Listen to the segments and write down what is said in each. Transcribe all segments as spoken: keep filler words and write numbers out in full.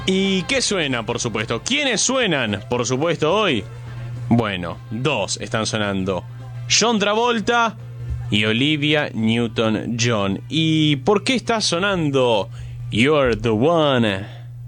¿Y qué suena, por supuesto? ¿Quiénes suenan, por supuesto, hoy? Bueno, dos están sonando. John Travolta y Olivia Newton-John. ¿Y por qué está sonando You're the One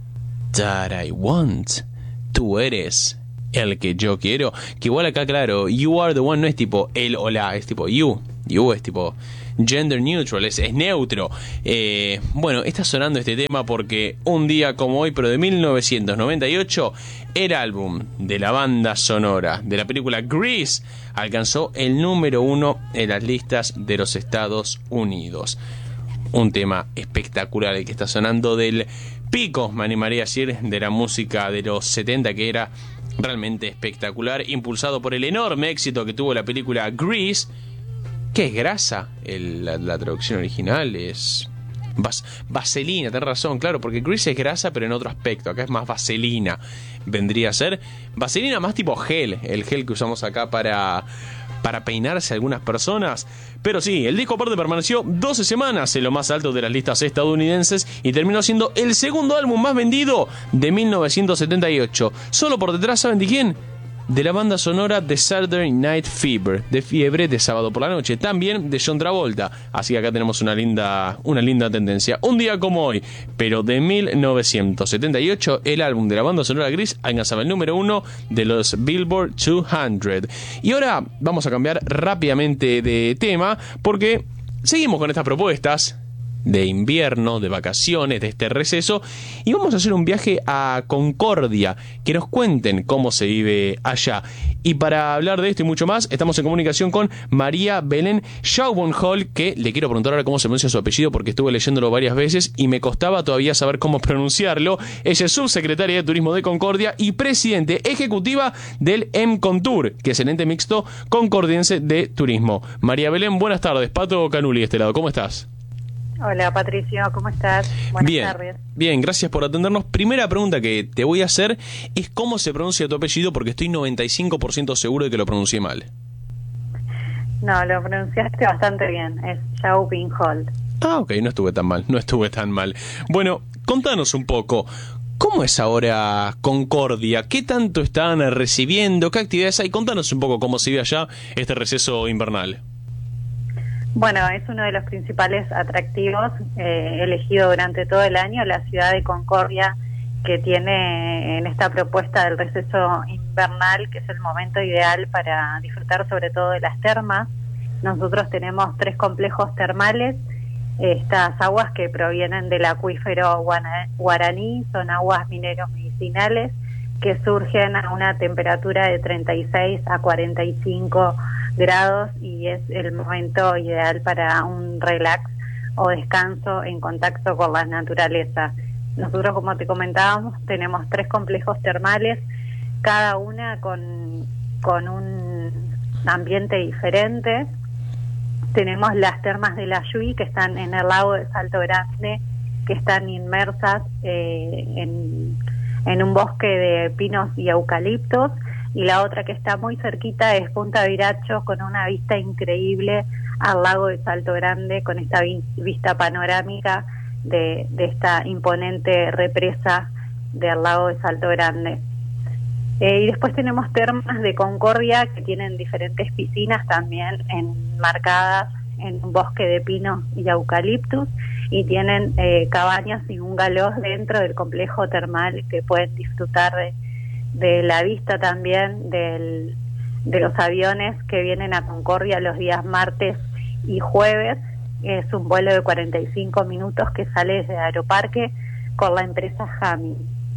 That I Want? Tú eres el que yo quiero. Que igual acá, claro, You are the one no es tipo él o la, es tipo you. You es tipo gender neutral, es, es neutro. Eh, bueno, está sonando este tema porque un día como hoy, pero de mil novecientos noventa y ocho, el álbum de la banda sonora de la película Grease alcanzó el número uno en las listas de los Estados Unidos. Un tema espectacular el que está sonando, del pico, me animaría a decir, de la música de los setenta, que era realmente espectacular, impulsado por el enorme éxito que tuvo la película Grease. ¿Qué es grasa? El, la, la traducción original es vas, vaselina, tenés razón, claro, porque grease es grasa, pero en otro aspecto. Acá es más vaselina. Vendría a ser vaselina más tipo gel, el gel que usamos acá para, para peinarse algunas personas. Pero sí, el disco aparte permaneció doce semanas en lo más alto de las listas estadounidenses y terminó siendo el segundo álbum más vendido de mil novecientos setenta y ocho. Solo por detrás, ¿saben de quién? De la banda sonora de Saturday Night Fever, de Fiebre de Sábado por la Noche, también de John Travolta. Así que acá tenemos una linda, una linda tendencia. Un día como hoy, pero de mil novecientos setenta y ocho, el álbum de la banda sonora Grease alcanzaba el número uno de los Billboard doscientos. Y ahora vamos a cambiar rápidamente de tema, porque seguimos con estas propuestas de invierno, de vacaciones, de este receso, y vamos a hacer un viaje a Concordia, que nos cuenten cómo se vive allá. Y para hablar de esto y mucho más, estamos en comunicación con María Belén Schaubenhol, que le quiero preguntar ahora cómo se pronuncia su apellido, porque estuve leyéndolo varias veces y me costaba todavía saber cómo pronunciarlo. Ella es subsecretaria de Turismo de Concordia y presidente ejecutiva del EMCONTUR, que es el ente mixto concordiense de turismo. María Belén, buenas tardes. Pato Canuli de este lado, ¿cómo estás? Hola Patricio, ¿cómo estás? Buenas bien, tardes. Bien, gracias por atendernos. Primera pregunta que te voy a hacer es cómo se pronuncia tu apellido, porque estoy noventa y cinco por ciento seguro de que lo pronuncié mal. No, lo pronunciaste bastante bien, es Schaubenhol. Ah, ok, no estuve tan mal, no estuve tan mal. Bueno, contanos un poco, ¿cómo es ahora Concordia? ¿Qué tanto están recibiendo? ¿Qué actividades hay? Contanos un poco cómo se vive allá este receso invernal. Bueno, es uno de los principales atractivos eh, elegido durante todo el año, la ciudad de Concordia, que tiene en esta propuesta del receso invernal, que es el momento ideal para disfrutar sobre todo de las termas. Nosotros tenemos tres complejos termales. Estas aguas que provienen del acuífero Guaraní son aguas mineros medicinales que surgen a una temperatura de treinta y seis a cuarenta y cinco grados y es el momento ideal para un relax o descanso en contacto con la naturaleza. Nosotros, como te comentábamos, tenemos tres complejos termales, cada una con, con un ambiente diferente. Tenemos las termas de la Yui, que están en el lago de Salto Grande, que están inmersas eh, en, en un bosque de pinos y eucaliptos, y la otra que está muy cerquita es Punta Viracho, con una vista increíble al lago de Salto Grande, con esta vi- vista panorámica de, de esta imponente represa del lago de Salto Grande. Eh, y después tenemos termas de Concordia, que tienen diferentes piscinas también enmarcadas en un bosque de pinos y eucaliptus, y tienen eh, cabañas y bungalows dentro del complejo termal que pueden disfrutar de, de la vista también del, de los aviones que vienen a Concordia los días martes y jueves. Es un vuelo de cuarenta y cinco minutos que sale desde Aeroparque con la empresa Jami.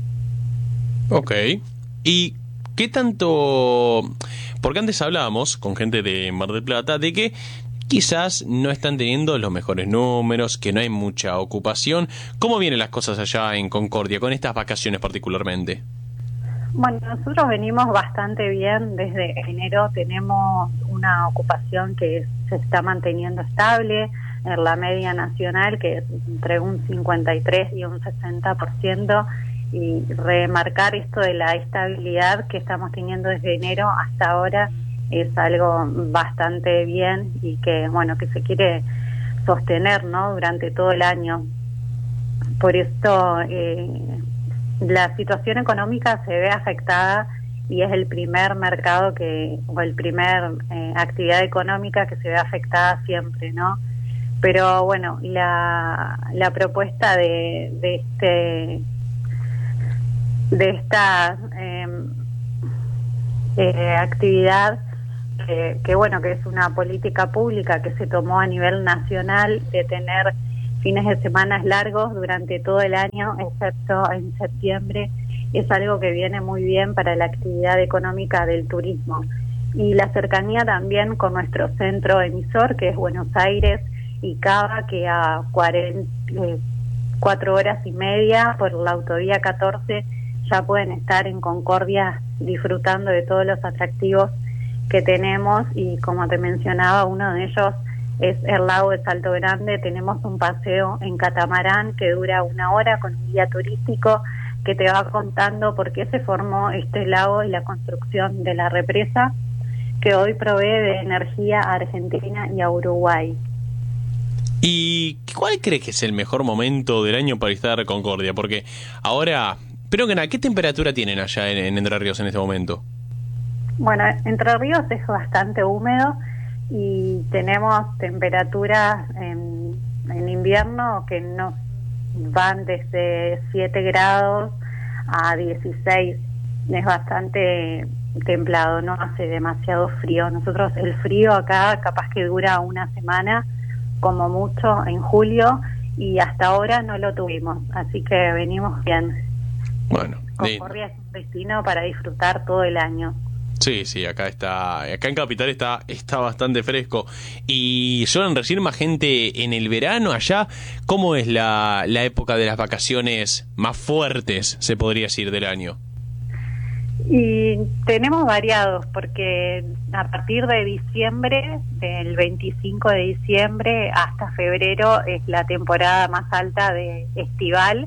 Ok. ¿Y qué tanto...? Porque antes hablábamos con gente de Mar del Plata de que quizás no están teniendo los mejores números, que no hay mucha ocupación. ¿Cómo vienen las cosas allá en Concordia, con estas vacaciones particularmente? Bueno, nosotros venimos bastante bien. Desde enero tenemos una ocupación que se está manteniendo estable en la media nacional, que es entre un cincuenta y tres y un sesenta por ciento, y remarcar esto de la estabilidad que estamos teniendo desde enero hasta ahora es algo bastante bien y que, bueno, que se quiere sostener, ¿no?, durante todo el año. Por esto eh, la situación económica se ve afectada y es el primer mercado que, o el primer eh, actividad económica que se ve afectada siempre, ¿no? Pero bueno, la, la propuesta de, de este de esta eh, eh, actividad que, que bueno que es una política pública que se tomó a nivel nacional de tener fines de semana largos durante todo el año, excepto en septiembre, es algo que viene muy bien para la actividad económica del turismo. Y la cercanía también con nuestro centro emisor, que es Buenos Aires y Cava, que a cuarenta, eh, cuatro horas y media por la autovía catorce ya pueden estar en Concordia disfrutando de todos los atractivos que tenemos, y como te mencionaba, uno de ellos es el lago de Salto Grande. Tenemos un paseo en catamarán que dura una hora con un guía turístico que te va contando por qué se formó este lago y la construcción de la represa que hoy provee de energía a Argentina y a Uruguay. ¿Y cuál crees que es el mejor momento del año para visitar Concordia? Porque ahora, pero que nada, ¿qué temperatura tienen allá en, en Entre Ríos en este momento? Bueno, Entre Ríos es bastante húmedo y tenemos temperaturas en, en invierno que nos van desde siete grados a dieciséis. Es bastante templado, no hace demasiado frío. Nosotros el frío acá capaz que dura una semana, como mucho en julio, y hasta ahora no lo tuvimos, así que venimos bien. Bueno, Concordia es un destino para disfrutar todo el año. Sí, sí, acá está, acá en Capital está, está bastante fresco. Y suelen recibir más gente en el verano allá. ¿Cómo es la, la época de las vacaciones más fuertes, se podría decir, del año? Y tenemos variados, porque a partir de diciembre, del veinticinco de diciembre hasta febrero, es la temporada más alta de estival,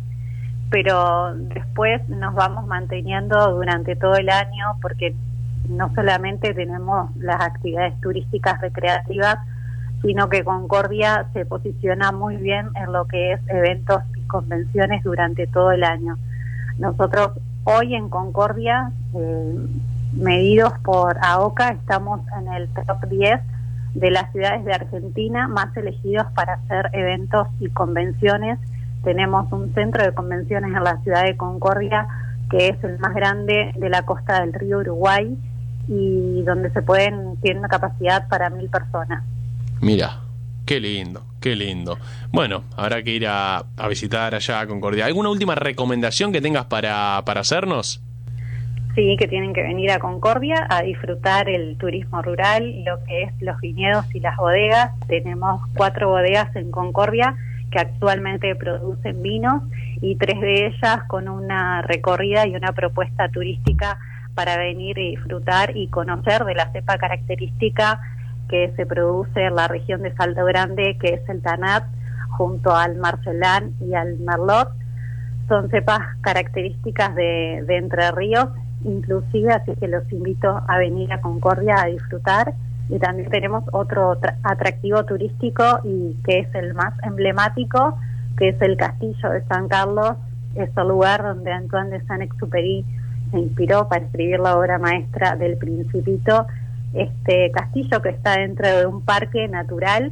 pero después nos vamos manteniendo durante todo el año, porque no solamente tenemos las actividades turísticas recreativas, sino que Concordia se posiciona muy bien en lo que es eventos y convenciones durante todo el año. Nosotros hoy en Concordia, eh, medidos por A O C A, estamos en el top diez de las ciudades de Argentina más elegidos para hacer eventos y convenciones. Tenemos un centro de convenciones en la ciudad de Concordia, que es el más grande de la costa del río Uruguay, y donde se pueden, tiene una capacidad para mil personas. Mira, qué lindo, qué lindo. Bueno, habrá que ir a, a visitar allá a Concordia. ¿Alguna última recomendación que tengas para, para hacernos? Sí, que tienen que venir a Concordia a disfrutar el turismo rural, lo que es los viñedos y las bodegas. Tenemos cuatro bodegas en Concordia que actualmente producen vinos, y tres de ellas con una recorrida y una propuesta turística para venir y disfrutar y conocer de la cepa característica que se produce en la región de Salto Grande, que es el Tanat, junto al Marcelán y al Merlot. Son cepas características de, de Entre Ríos, inclusive, así que los invito a venir a Concordia a disfrutar. Y también tenemos otro atractivo turístico, y que es el más emblemático, que es el Castillo de San Carlos. Es el lugar donde Antoine de Saint-Exupéry se inspiró para escribir la obra maestra del Principito. Este castillo, que está dentro de un parque natural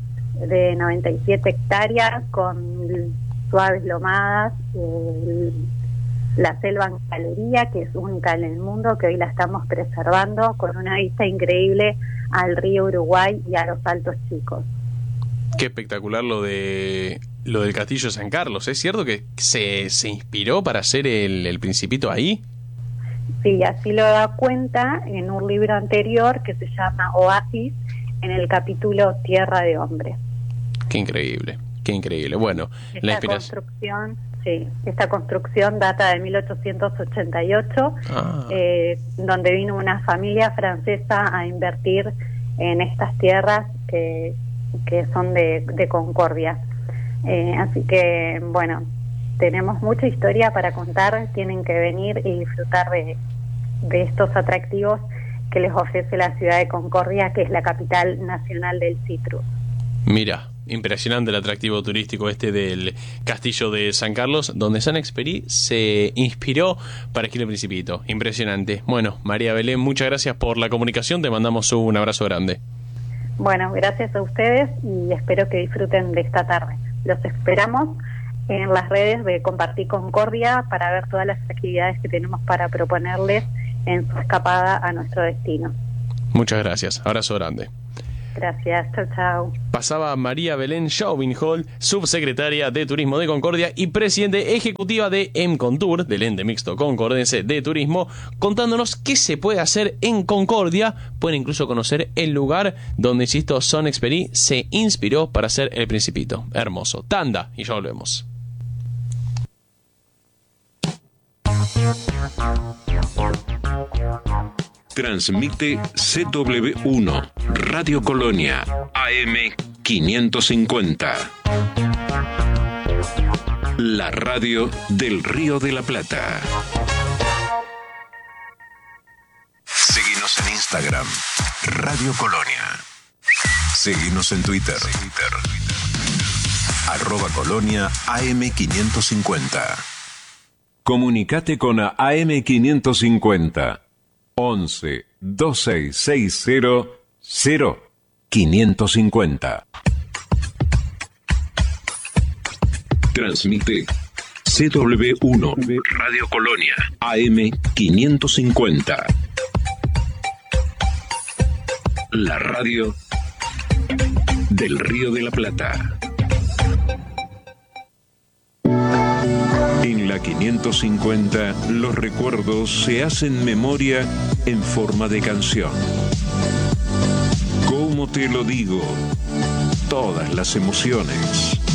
de noventa y siete hectáreas con suaves lomadas, eh, la selva en galería, que es única en el mundo, que hoy la estamos preservando, con una vista increíble al río Uruguay y a los Altos Chicos. Qué espectacular lo de lo del Castillo de San Carlos. ¿Es cierto que se, se inspiró para hacer el, el Principito ahí? Sí, así lo da cuenta en un libro anterior que se llama Oasis, en el capítulo Tierra de Hombres. Qué increíble, qué increíble. Bueno, esta la inspiración... construcción, sí, esta construcción data de mil ochocientos ochenta y ocho, Ah. eh, donde vino una familia francesa a invertir en estas tierras que, que son de, de Concordia. Eh, así que, bueno, tenemos mucha historia para contar. Tienen que venir y disfrutar de, de estos atractivos que les ofrece la ciudad de Concordia, que es la capital nacional del citrus. Mira, impresionante el atractivo turístico este del Castillo de San Carlos, donde Saint-Exupéry se inspiró para escribir El Principito. Impresionante. Bueno, María Belén, muchas gracias por la comunicación, te mandamos un abrazo grande. Bueno, gracias a ustedes y espero que disfruten de esta tarde. Los esperamos en las redes de Compartir Concordia para ver todas las actividades que tenemos para proponerles en su escapada a nuestro destino. Muchas gracias, abrazo grande. Gracias, chao, chao. Pasaba María Belén Schaubenhol, subsecretaria de Turismo de Concordia y presidente ejecutiva de EMCONTUR, del Ente Mixto Concordense de Turismo, contándonos qué se puede hacer en Concordia. Pueden incluso conocer el lugar donde, insisto, Saint-Exupéry se inspiró para hacer El Principito. Hermoso. Tanda, y ya volvemos. Transmite C W uno, Radio Colonia, A M quinientos cincuenta. La radio del Río de la Plata. Seguinos en Instagram, Radio Colonia. Seguinos en Twitter, Twitter. Arroba Colonia A M quinientos cincuenta. Comunicate con A M quinientos cincuenta. once, dos seis seis cero, cero, quinientos cincuenta. Transmite C W uno, Radio Colonia, A M quinientos cincuenta. La radio del Río de la Plata. En la quinientos cincuenta, los recuerdos se hacen memoria en forma de canción. ¿Cómo te lo digo? Todas las emociones.